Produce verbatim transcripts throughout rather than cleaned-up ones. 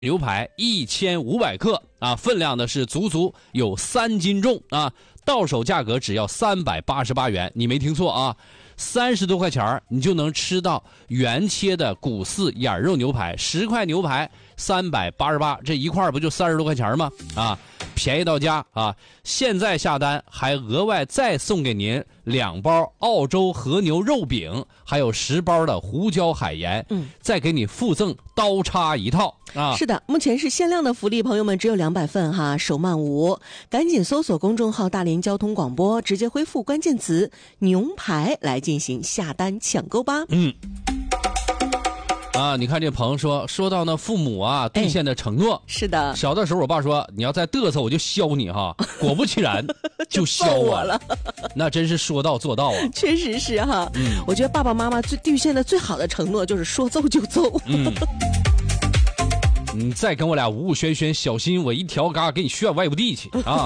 牛排一千五百克啊，分量呢是足足有三斤重啊，到手价格只要三百八十八元，你没听错啊，三十多块钱你就能吃到原切的骨饲眼肉牛排，十块牛排三百八十八，这一块不就三十多块钱吗？啊，便宜到家啊！现在下单还额外再送给您两包澳洲和牛肉饼，还有十包的胡椒海盐，嗯，再给你附赠刀叉一套啊！ 是的，目前是限量的福利，朋友们只有两百份哈，手慢无，赶紧搜索公众号大连交通广播，直接恢复关键词牛排来进行下单抢购吧。 嗯。啊，你看这朋友说，说到那父母啊兑现的承诺， 哎、是的， 小的时候我爸说你要再嘚瑟我就削你哈，果不其然就削我了，那真是说到做到啊， 确实是哈，嗯，我觉得爸爸妈妈最兑现的最好的承诺就是说揍就揍， 嗯，你再跟我俩五五轩轩，小心我一条嘎给你炫外部地去啊。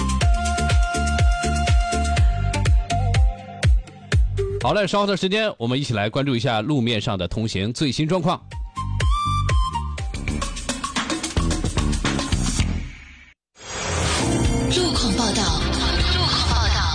好嘞，稍后的时间我们一起来关注一下路面上的通行最新状况。 路况报道，路况报道。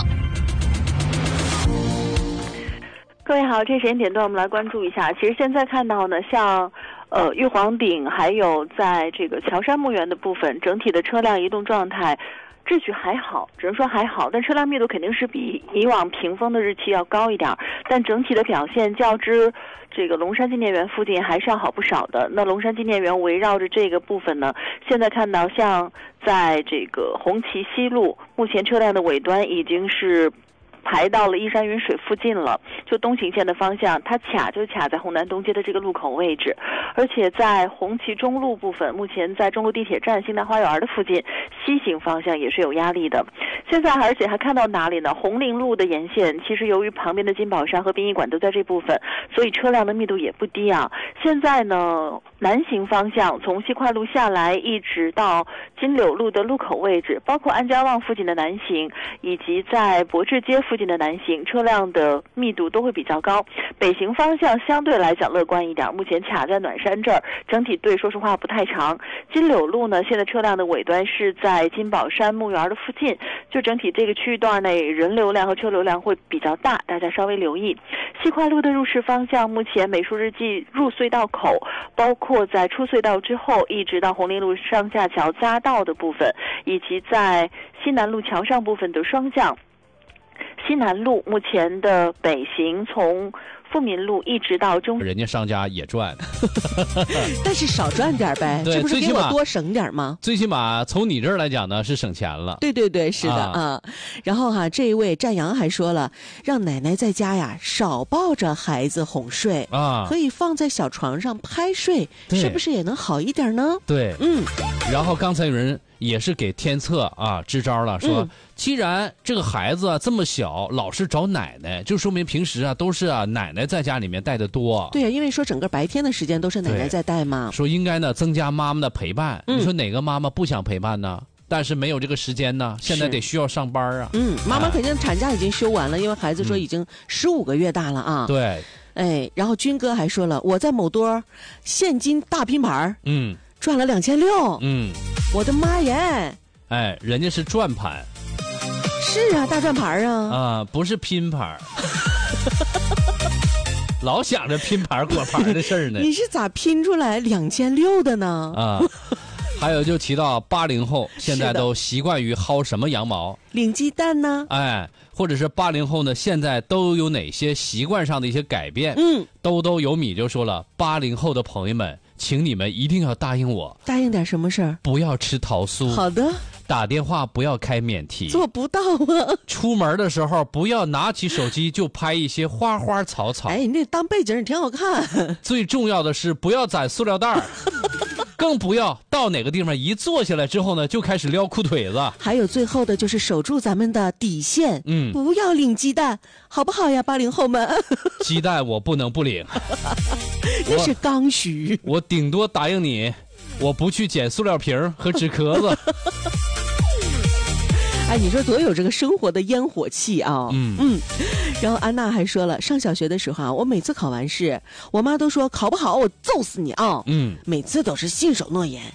各位好，这时间点段我们来关注一下。其实现在看到呢，像呃玉皇顶还有在这个乔山墓园的部分，整体的车辆移动状态秩序还好，只能说还好，但车辆密度肯定是比以往平峰的日期要高一点，但整体的表现较之这个龙山纪念园附近还是要好不少的。那龙山纪念园围绕着这个部分呢，现在看到像在这个红旗西路，目前车辆的尾端已经是排到了依山云水附近了，就东行线的方向，它卡就卡在红南东街的这个路口位置，而且在红旗中路部分，目前在中路地铁站新南花园的附近，西行方向也是有压力的。现在而且还看到哪里呢？红陵路的沿线，其实由于旁边的金宝山和殡仪馆都在这部分，所以车辆的密度也不低啊。现在呢，南行方向从西快路下来，一直到金柳路的路口位置，包括安家旺附近的南行，以及在博智街附近的南行，车辆的密度都会比较高。北行方向相对来讲乐观一点，目前卡在暖山这儿，整体队说实话不太长。金柳路呢，现在车辆的尾端是在金宝山墓园的附近，就整体这个区域段内人流量和车流量会比较大，大家稍微留意。西快路的入市方向，目前美术日记入隧道口，包括在出隧道之后一直到红陵路上下桥匝道的部分，以及在西南路桥上部分的双向西南路，目前的北行从富民路一直到中， 人家商家也赚， 但是少赚点呗，这不是给我多省点吗？ 最起码从你这儿来讲呢，是省钱了。 对对对，是的 啊, 啊。然后哈、啊，这一位战阳还说了，让奶奶在家呀少抱着孩子哄睡啊，可以放在小床上拍睡，是不是也能好一点呢？ 对，嗯。然后刚才有人也是给天策啊支招了，说、嗯、既然这个孩子啊这么小，老是找奶奶，就说明平时啊都是啊奶奶在家里面带的多。 对呀、啊，因为说整个白天的时间都是奶奶在带嘛。 说应该呢增加妈妈的陪伴、嗯。你说哪个妈妈不想陪伴呢？但是没有这个时间呢，现在得需要上班啊。 嗯，妈妈肯定产假已经休完了，因为孩子说已经十五个月大了啊。 对。 哎，然后军哥还说了，我在某多现金大拼盘，嗯，赚了两千六。嗯。我的妈耶！ 哎，人家是转盘， 是啊，大转盘啊， 啊，不是拼盘，老想着拼盘果盘的事儿呢。 你是咋拼出来两千六的呢？ 啊，还有就提到八零后现在都习惯于薅什么羊毛？ 领鸡蛋呢？ 哎，或者是八零后呢，现在都有哪些习惯上的一些改变？嗯，兜兜有米就说了，八零后的朋友们。请你们一定要答应我， 答应点什么事儿？ 不要吃桃酥。 好的。 打电话不要开免提。 做不到啊。 出门的时候不要拿起手机就拍一些花花草草。 哎，你那当背景挺好看。 最重要的是不要攒塑料袋更不要到哪个地方一坐下来之后呢，就开始撩裤腿子。 还有最后的就是守住咱们的底线，嗯，不要领鸡蛋，好不好呀，八零后们？ 鸡蛋我不能不领， 那是刚需。 我顶多答应你，我不去捡塑料瓶和纸壳子。 哎，你说多有这个生活的烟火气啊！ 嗯嗯。然后安娜还说了，上小学的时候啊，我每次考完试，我妈都说考不好我揍死你啊！ 嗯， 每次都是信守诺言。